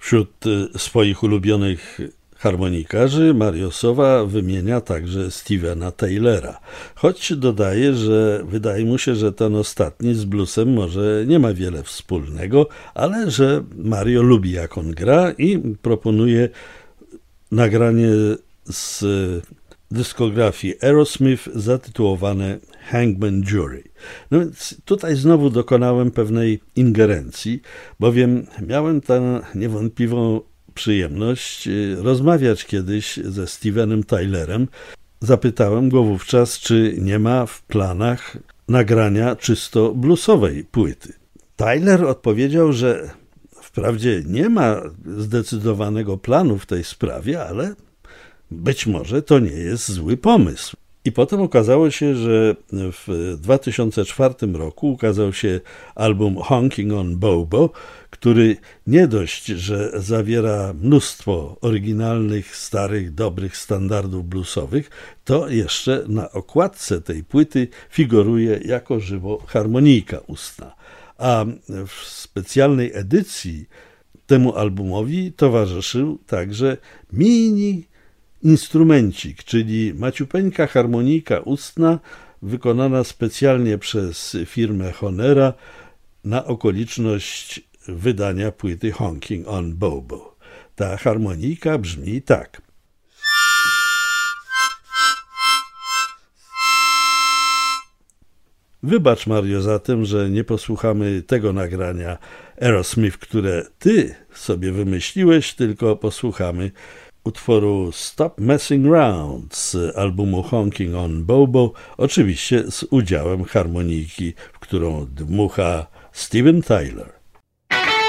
Wśród swoich ulubionych harmonikarzy Mario Sova wymienia także Stevena Taylora, choć dodaje, że wydaje mu się, że ten ostatni z bluesem może nie ma wiele wspólnego, ale że Mario lubi jak on gra i proponuje nagranie z dyskografii Aerosmith zatytułowane Hangman Jury. No więc tutaj znowu dokonałem pewnej ingerencji, bowiem miałem tę niewątpliwą przyjemność rozmawiać kiedyś ze Stevenem Tylerem. Zapytałem go wówczas, czy nie ma w planach nagrania czysto bluesowej płyty. Tyler odpowiedział, że wprawdzie nie ma zdecydowanego planu w tej sprawie, ale być może to nie jest zły pomysł. I potem okazało się, że w 2004 roku ukazał się album Honking on Bobo, który nie dość, że zawiera mnóstwo oryginalnych, starych, dobrych standardów bluesowych, to jeszcze na okładce tej płyty figuruje jako żywo harmonijka ustna. A w specjalnej edycji temu albumowi towarzyszył także mini instrumencik, czyli maciupeńka harmonika ustna wykonana specjalnie przez firmę Honera na okoliczność wydania płyty Honking on Bobo. Ta harmonika brzmi tak. Wybacz, Mario, zatem, że nie posłuchamy tego nagrania Aerosmith, które ty sobie wymyśliłeś, tylko posłuchamy utworu Stop Messing Round z albumu Honking on Bobo, oczywiście z udziałem harmoniki, w którą dmucha Steven Tyler.